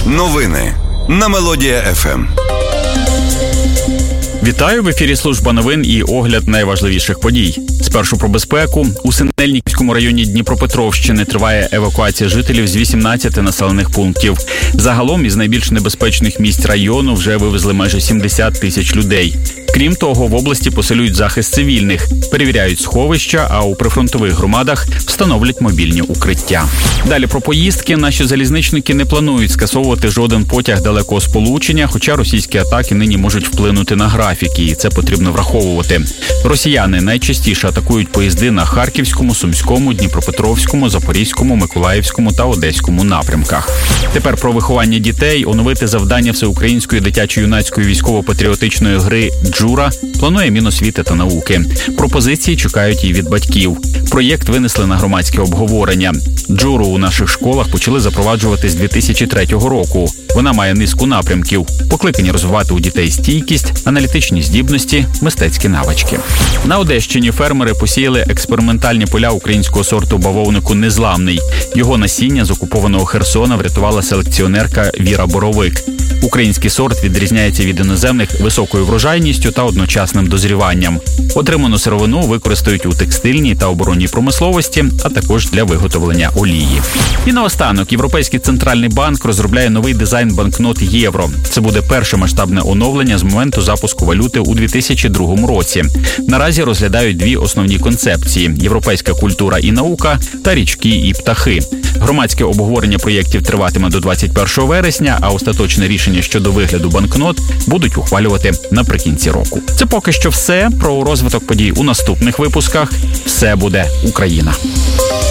Новини на Мелодія ФМ. Вітаю, в ефірі служба новин і огляд найважливіших подій. Спершу про безпеку. У Синельниківському районі Дніпропетровщини триває евакуація жителів з 18 населених пунктів. Загалом із найбільш небезпечних місць району вже вивезли майже 70 тисяч людей. Крім того, в області посилюють захист цивільних, перевіряють сховища, а у прифронтових громадах встановлять мобільні укриття. Далі про поїздки. Наші залізничники не планують скасовувати жоден потяг далекого сполучення, хоча російські атаки нині можуть вплинути на графіки, і це потрібно враховувати. Росіяни найчастіше атакують поїзди на Харківському, Сумському, Дніпропетровському, Запорізькому, Миколаївському та Одеському напрямках. Тепер про виховання дітей. Оновити завдання всеукраїнської дитячо-юнацької військово-патріотичної гри «Джура» планує Міносвіти та науки. Пропозиції чекають і від батьків. Проєкт винесли на громадське обговорення. «Джуру» у наших школах почали запроваджувати з 2003 року. Вона має низку напрямків. Покликані розвивати у дітей стійкість, аналітичні здібності, мистецькі навички. На Одещині фермери посіяли експериментальні поля українського сорту бавовнику «Незламний». Його насіння з окупованого Херсона врятувала селекціонерка Віра Боровик. Український сорт відрізняється від іноземних високою врожайністю та одночасним дозріванням. Отриману сировину використають у текстильній та оборонній промисловості, а також для виготовлення олії. І наостанок, Європейський центральний банк розробляє новий дизайн банкнот євро. Це буде перше масштабне оновлення з моменту запуску валюти у 2002 році. Наразі розглядають дві основні концепції – європейська культура і наука та річки і птахи. Громадське обговорення проєктів триватиме до 21 вересня, а остаточне рішення щодо вигляду банкнот будуть ухвалювати наприкінці року. Це поки що все. Про розвиток подій у наступних випусках. Все буде Україна.